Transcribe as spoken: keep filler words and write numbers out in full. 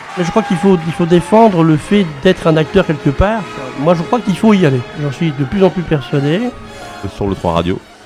Mais je crois qu'il faut, il faut défendre le fait d'être un acteur quelque part. Moi, je crois qu'il faut y aller. J'en suis de plus en plus persuadé. Sur le trois Radio.